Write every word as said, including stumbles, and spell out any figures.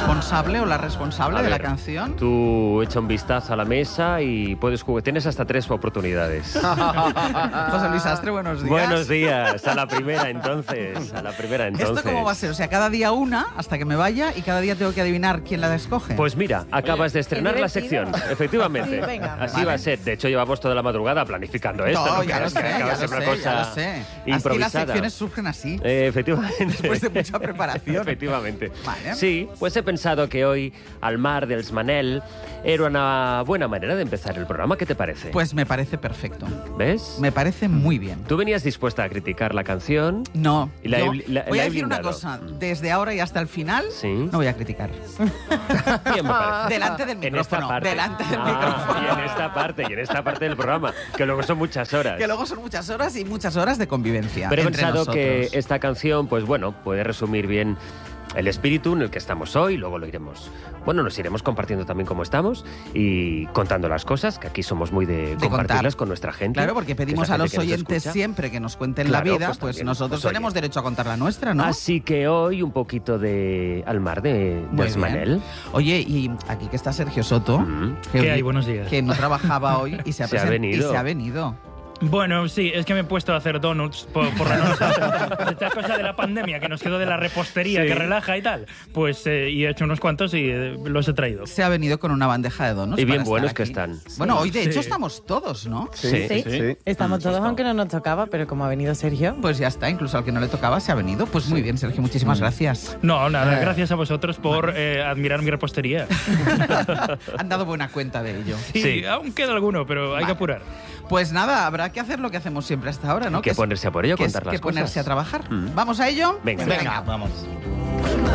responsable o la responsable A de ver, la canción. Tú echa un vistazo a la mesa y puedes jugar. Tienes hasta tres oportunidades. José Luis Astre, buenos días. Buenos días. A la primera, entonces. A la primera, entonces. ¿Esto cómo va a ser? O sea, cada día una hasta que me vaya y cada día tengo que adivinar quién la escoge. Pues mira, acabas de estrenar la sección. Efectivamente. Sí, venga. Así Vale. va a ser. De hecho, llevamos toda la madrugada planificando esto. No, ¿no? ya Que lo es que sé, acaba ya de lo ser una sé, cosa ya lo sé. Así improvisada. las secciones surgen así. Eh, efectivamente. Después de mucha preparación. Efectivamente. Vale. Sí, pues he pensado que hoy, al mar dels Manel, era una buena manera de empezar el programa. ¿Qué te parece? Pues me parece perfecto. ¿Ves? Me parece muy bien. Tú venías dispuesta a criticar la canción. No, Y la he- yo la- voy la a he decir una blindado. cosa. Desde ahora y hasta el final, Sí. no voy a criticar. Bien, me parece. Delante del En esta micrófono. parte. Delante del Ah, micrófono. Y en esta parte, y en esta parte del programa, que luego son muchas horas. Que luego son muchas horas y muchas horas de convivencia. Pero he entre pensado nosotros. que esta canción, pues bueno, puede resumir bien el espíritu en el que estamos hoy. Luego lo iremos, bueno, nos iremos compartiendo también cómo estamos y contando las cosas, que aquí somos muy de, compartirlas contar. con nuestra gente. Claro, porque que es pedimos la a gente los que nos oyentes escucha. siempre que nos cuenten Claro, la vida, pues pues, también, nosotros pues, oye. tenemos derecho a contar la nuestra, ¿no? Así que hoy un poquito de al mar de Muy dels bien. Manel. Oye, y aquí que está Sergio Soto, Mm. que, ¿Qué hay? Buenos días. que no trabajaba hoy y se ha, Se ha presen- venido. Y se ha venido. Bueno, sí, es que me he puesto a hacer donuts por, por la noche. Esta cosa de la pandemia que nos quedó de la repostería Sí. que relaja y tal. Pues, eh, y he hecho unos cuantos y eh, los he traído. Se ha venido con una bandeja de donuts. Y bien para buenos estar que aquí. están. Bueno, hoy de Sí. hecho estamos todos, ¿no? Sí. Sí, estamos todos, aunque no nos tocaba, pero como ha venido Sergio. Pues ya está, incluso al que no le tocaba se ha venido. Pues muy bien, Sergio, muchísimas gracias. No, nada, Eh. gracias a vosotros por eh, admirar mi repostería. Han dado buena cuenta de ello. Sí, Sí. aún queda alguno, pero hay Vale. que apurar. Pues nada, habrá que hacer lo que hacemos siempre hasta ahora, ¿no? Hay que es- ponerse a por ello, que es contar las que ponerse cosas. a trabajar. Mm. ¿Vamos a ello? Venga. Venga. Vamos.